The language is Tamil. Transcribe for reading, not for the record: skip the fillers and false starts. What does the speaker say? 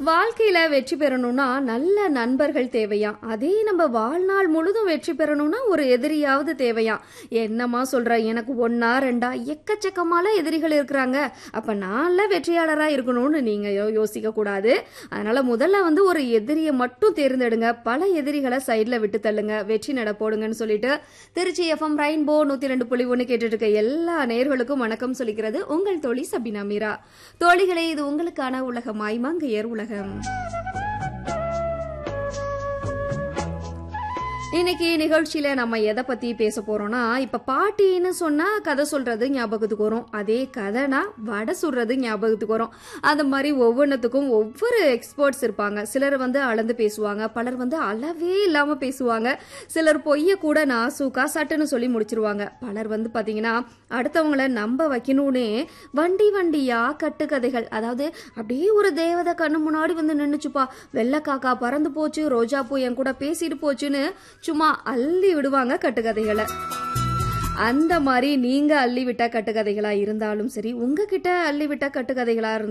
வாழ்க்கையில வெற்றி பெறணும்னா நல்ல நண்பர்கள் தேவையாம். அதே நம்ம வாழ்நாள் முழுதும் வெற்றி பெறணும்னா ஒரு எதிரியாவது தேவையாம். என்னம்மா சொல்ற? எனக்கு ஒன்னா ரெண்டா எக்கச்சக்கமால எதிரிகள் இருக்கிறாங்க. அப்ப நான்ல வெற்றியாளரா இருக்கணும்னு நீங்க யோசிக்க கூடாது. அதனால முதல்ல ஒரு எதிரியை மட்டும் தேர்ந்தெடுங்க. பல எதிரிகளை சைட்ல விட்டு தள்ளுங்க. வெற்றி நட போடுங்கன்னு சொல்லிட்டு திருச்சி எஃப்எம் ரெயின்போ 102.1 கேட்டுட்டு இருக்க எல்லா நேயர்களுக்கும் வணக்கம் சொல்லிக்கிறது உங்கள் தோழி சபினா மீரா. தோழிகளே, இது உங்களுக்கான உலகமாய் மங்கையர் உலகம். இன்னைக்கு நிகழ்ச்சியில நம்ம எதை பத்தி பேச போறோம்னா, இப்ப பாட்டின்னு சொன்னா கதை சொல்றது ஞாபகத்துக்கு வரும். அதே கதைனா வடை சுடுறது ஞாபகத்துக்கு வரும். அந்த மாதிரி ஒவ்வொன்றுத்துக்கும் ஒவ்வொரு எக்ஸ்பர்ட்ஸ் இருப்பாங்க. சிலர் அளந்து பேசுவாங்க, பலர் அளவே இல்லாம பேசுவாங்க, சிலர் பொய்ய கூட நாசூக்கா சட்டுன்னு சொல்லி முடிச்சிருவாங்க. பலர் பாத்தீங்கன்னா அடுத்தவங்களை நம்ப வைக்கணும்னே வண்டி வண்டியா கட்டுக்கதைகள், அதாவது அப்படியே ஒரு தேவதை கண்ணு முன்னாடி நின்னுச்சுப்பா, வெள்ளக்காக்கா பறந்து போச்சு, ரோஜா பூ என் கூட பேசிட்டு போச்சுன்னு சும்மா அள்ளி விடுவாங்க கட்டுக்கதைகளை. அந்த மாதிரி நீங்க அள்ளி விட்ட கட்டுக்கதைகளா இருந்தாலும் சரி, உங்ககிட்ட அள்ளி விட்ட கட்டுக்கதைகளா